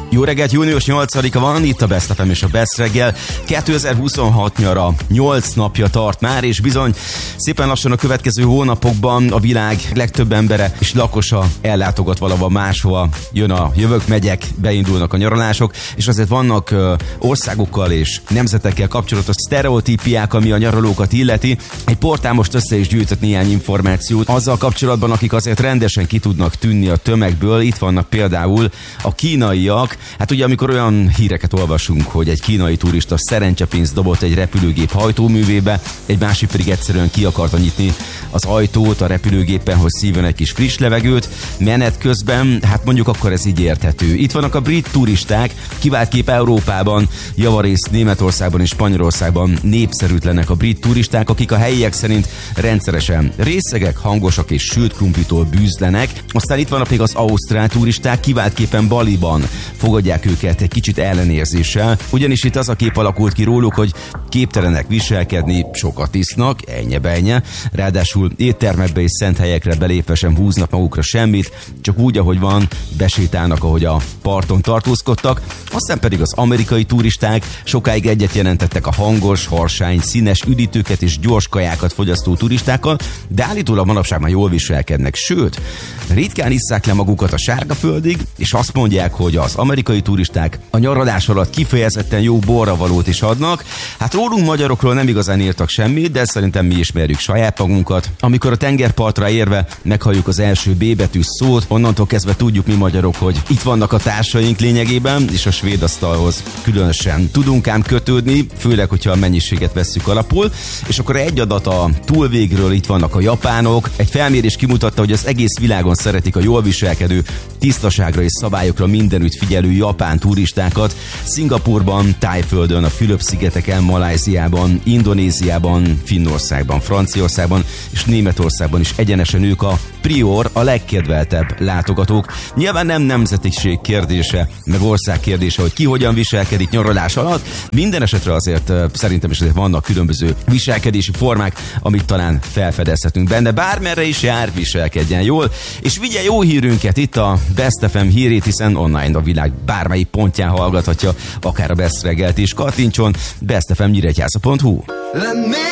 Jó reggelt, június 8-a van, itt a Best FM és a Best reggel. 2026 nyara 8 napja tart már, és bizony szépen lassan a következő hónapokban a világ legtöbb embere és lakosa ellátogat valahol máshova. Jön a jövök, megyek, beindulnak a nyaralások, és azért vannak országokkal és nemzetekkel kapcsolatos sztereotípiák, ami a nyaralókat illeti. Egy portál most össze is gyűjtött néhány információt azzal kapcsolatban, akik azért rendesen ki tudnak tűnni a tömegből. Itt vannak például a kínaiak. Hát ugye amikor olyan híreket olvasunk, hogy egy kínai turista szerencsepénzt dobott egy repülőgép hajtóművébe, egy másik pedig egyszerűen ki akarta nyitni az ajtót a repülőgépen, hogy szívjon egy kis friss levegőt menet közben, hát mondjuk akkor ez így érthető. Itt vannak a brit turisták, kiváltképp Európában, javarészt Németországban és Spanyolországban népszerűtlenek a brit turisták, akik a helyiek szerint rendszeresen részegek, hangosak és sült krumplitól bűzlenek. Aztán itt vannak még az ausztrál turisták, kiváltképpen Baliban fogadják őket egy kicsit ellenérzéssel, ugyanis itt az a kép alakult ki róluk, hogy képtelenek viselkedni, sokat isznak, ennye-bennye, ráadásul éttermekbe és szent helyekre belépve sem húznak magukra semmit, csak úgy, ahogy van, besétálnak, ahogy a parton tartózkodtak. Aztán pedig az amerikai turisták sokáig egyet jelentettek a hangos, harsány, színes üdítőket és gyors kajákat fogyasztó turistákkal, de állítólag manapság már jól viselkednek, sőt, ritkán isszák le magukat a sárgaföldig, és azt mondják, hogy az amerikai turisták a nyaralás alatt kifejezetten jó borravalót is adnak. Hát rólunk magyarokról nem igazán írtak semmit, de szerintem mi ismerjük saját magunkat. Amikor a tengerpartra érve meghalljuk az első B betű szót, onnantól kezdve tudjuk mi magyarok, hogy itt vannak a társaink lényegében, és a svéd asztalhoz különösen tudunk ám kötődni, főleg, hogyha a mennyiséget vesszük alapul. És akkor egy adat a túlvégről, itt vannak a japánok. Egy felmérés kimutatta, hogy az egész világon szeretik a jól viselkedő, tisztaságra és szabályokra mindenütt figyelő japán turistákat. Szingapurban, Tájföldön, a Fülöp-szigeteken, Malajziában, Indonéziában, Finnországban, Franciaországban és Németországban is egyenesen ők a prior, a legkedveltebb látogatók. Nyilván nem nemzetiség kérdése, meg ország kérdése, hogy ki hogyan viselkedik nyaralás alatt. Minden esetre azért szerintem is azért vannak különböző viselkedési formák, amit talán felfedezhetünk benne. Bármerre is jár, viselkedjen jól, és vigye jó hírünket itt a Best FM hírét, hiszen online a világ bármelyik pontján hallgathatja, akár a Best reggelt is. Kattintson bestfmnyíregyháza.hu.